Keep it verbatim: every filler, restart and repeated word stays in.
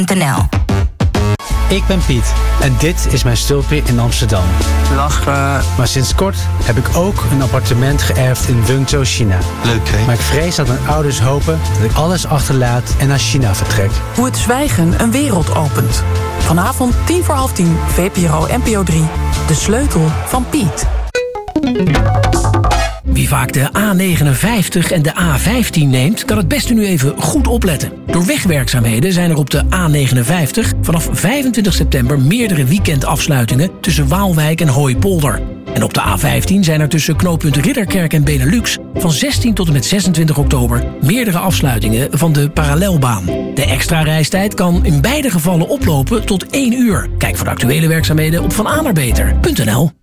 punt n l. Ik ben Piet en dit is mijn stulpje in Amsterdam. Lachen. Maar sinds kort heb ik ook een appartement geërfd in Wenzhou, China. Leuk, hè? Maar ik vrees dat mijn ouders hopen dat ik alles achterlaat en naar China vertrek. Hoe het zwijgen een wereld opent. Vanavond tien voor half tien, V P R O N P O drie. De sleutel van Piet. Wie vaak de A negenenvijftig en de A vijftien neemt, kan het beste nu even goed opletten. Door wegwerkzaamheden zijn er op de A negenenvijftig vanaf vijfentwintig september meerdere weekendafsluitingen tussen Waalwijk en Hooipolder. En op de A vijftien zijn er tussen knooppunt Ridderkerk en Benelux van zestien tot en met zesentwintig oktober meerdere afsluitingen van de parallelbaan. De extra reistijd kan in beide gevallen oplopen tot één uur. Kijk voor de actuele werkzaamheden op van a naar beter punt n l.